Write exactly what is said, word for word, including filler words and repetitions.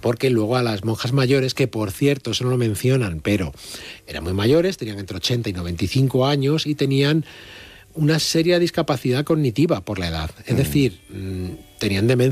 porque luego a las monjas mayores, que por cierto, eso no lo mencionan, pero eran muy mayores, tenían entre ochenta y noventa y cinco años y tenían una seria discapacidad cognitiva por la edad. Es decir, tenían demencia